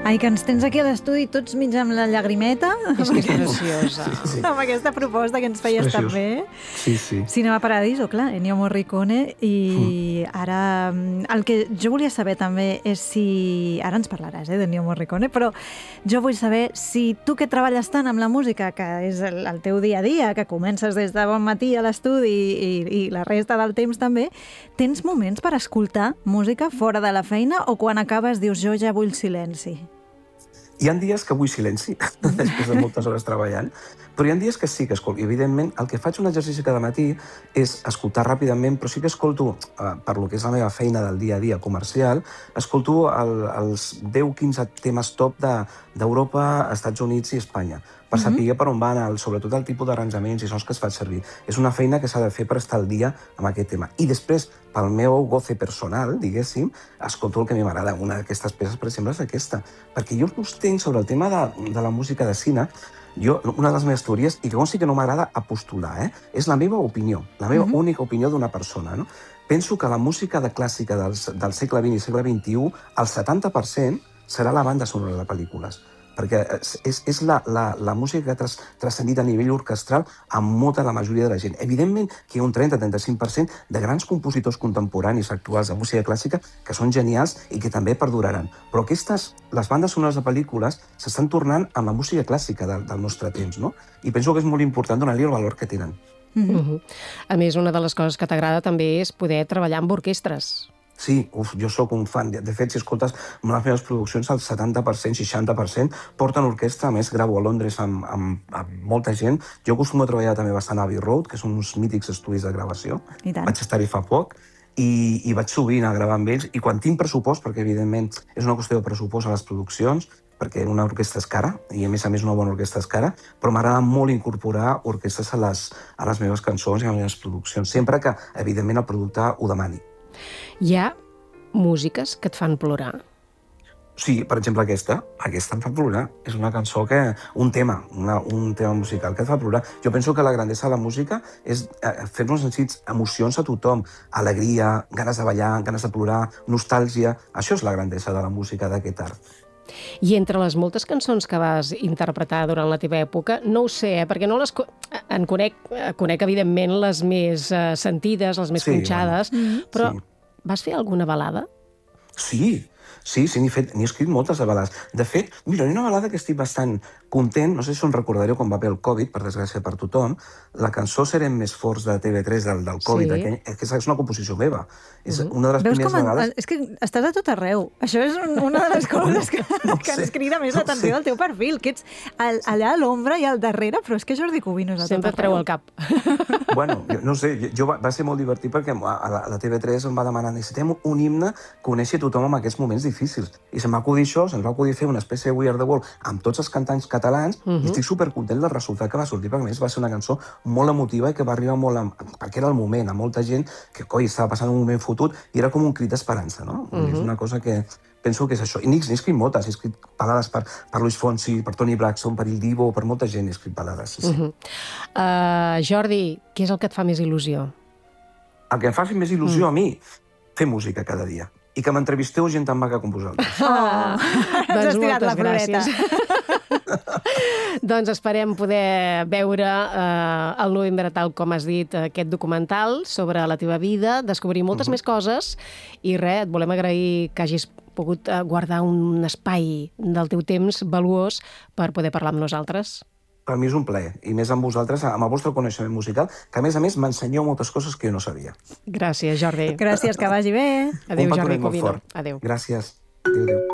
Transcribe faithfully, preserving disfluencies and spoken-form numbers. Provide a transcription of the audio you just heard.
Ai, que ens tens aquí a l'estudi tots mig amb la llagrimeta. És que és preciosa. Sí, sí. Amb aquesta proposta que ens feies Preciós. també. Sí, sí. Cinema Paradiso, clar, Ennio Morricone. I mm. ara, el que jo volia saber també és si... Ara ens parlaràs, eh, d'Ennio Morricone, però jo vull saber si tu que treballes tant amb la música, que és el, el teu dia a dia, que comences des de bon matí a l'estudi i, i la resta del temps també, tens moments per escoltar música fora de la feina o quan acabes dius jo ja vull silenci? Hi ha dies que vull silenci, després de moltes hores treballant, però hi ha dies que sí que escolto. I, evidentment, el que faig un exercici cada matí és escoltar ràpidament, però sí que escolto, eh, per lo que és la meva feina del dia a dia comercial, escolto el, els deu quinze temes top d'Europa, de, Estats Units i Espanya, per saber per on van, el, sobretot el tipus d'arranjaments i sons que es fan servir. És una feina que s'ha de fer per estar al dia amb aquest tema. I després, pel meu goce personal, diguéssim, escolto el que a mi m'agrada. Una d'aquestes peces, per exemple, és aquesta. Perquè jo us tenc sobre el tema de, de la música de cine, jo, una de les meves teories, i que sí que no m'agrada apostular, eh, és la meva opinió, la meva uh-huh. única opinió d'una persona. No? Penso que la música de clàssica dels, del segle vint i segle vint-i-u, el setanta per cent serà la banda sonora de pel·lícules, perquè és, és la, la, la música que ha tras, transcendit a nivell orquestral amb molta la majoria de la gent. Evidentment que hi ha un trenta a trenta-cinc per cent de grans compositors contemporanis actuals de música clàssica que són genials i que també perduraran. Però aquestes, les bandes sonores de pel·lícules s'estan tornant amb la música clàssica del, del nostre temps, no? I penso que és molt important donar-li el valor que tenen. Mm-hmm. Uh-huh. A més, una de les coses que t'agrada també és poder treballar amb orquestres. Sí, uf, jo sóc un fan. De fet, si escoltes les meves produccions, el setanta per cent, seixanta per cent porten orquestra. A més, gravo a Londres amb, amb, amb molta gent. Jo acostumo a treballar també bastant a Abbey Road, que són uns mítics estudis de gravació. Vaig estar-hi fa poc i, i vaig sovint a gravar amb ells. I quan tinc pressupost, perquè evidentment és una qüestió de pressupost a les produccions, perquè una orquestra és cara, i a més a més una bona orquestra és cara, però m'agrada molt incorporar orquestres a les, a les meves cançons i a les meves produccions, sempre que, evidentment, el producte ho demani. Hi ha músiques que et fan plorar? Sí, per exemple aquesta. Aquesta em fa plorar. És una cançó que... Un tema, una, un tema musical que et fa plorar. Jo penso que la grandesa de la música és fer-nos sentir emocions a tothom. Alegria, ganes de ballar, ganes de plorar, nostàlgia... Això és la grandesa de la música d'aquest art. I entre les moltes cançons que vas interpretar durant la teva època, no ho sé, eh, perquè no les... En conec, conec evidentment, les més uh, sentides, les més sí, punxades, bueno, però sí. Vas fer alguna balada? Sí, sí, sí, n'he fet, n'he escrit moltes de balades. De fet, mira, hi ha una balada que estic bastant content, no sé si us recordareu quan va haver el Covid, per desgràcia per tothom, la cançó Serem més forts de T V tres del, del Covid, sí. aquell, que és una composició meva. És uh-huh. una de les Veus primeres com en, vegades... És que estàs a tot arreu. Això és una de les coses que, no que ens crida més l'atenció no del teu perfil, que ets al, allà a l'ombra i al darrere, però és que Jordi Cubino és a sempre tot arreu. Sempre treu el cap. Bueno, jo, no sé, jo, va, va ser molt divertit perquè a la, a la T V tres em va demanar necessitem un himne que uneixi tothom en aquests moments difícils. I se'm va acudir això, se'ns va acudir fer una espècie de We Are the World amb tots els cantants catalans uh-huh. i estic supercontent del resultat que va sortir, perquè a més va ser una cançó molt emotiva i que va arribar molt, a, perquè era el moment, a molta gent que coi, estava passant un moment fotut i era com un crit d'esperança, no? Uh-huh. És una cosa que penso que és això. I n'he escrit moltes, he escrit balades per, per Luis Fonsi, per Toni Braxton, per Il Divo, per molta gent he escrit balades, sí, sí. Uh-huh. uh, Jordi, què és el que et fa més il·lusió? El que em fa més il·lusió uh-huh. a mi? Fer música cada dia. I que m'entrevisteu gent tan maca com vosaltres. Oh, doncs moltes gràcies. Doncs esperem poder veure eh, el novembre, tal com has dit, aquest documental sobre la teva vida, descobrir moltes uh-huh. més coses i res, et volem agrair que hagis pogut guardar un espai del teu temps valuós per poder parlar amb nosaltres. Per mi és un plaer, i més amb vosaltres, amb el vostre coneixement musical, que a més a més m'ensenyeu moltes coses que jo no sabia. Gràcies, Jordi. Gràcies, que vagi bé. Adéu, Jordi Cubino. Adéu. Gràcies. Adéu, adéu.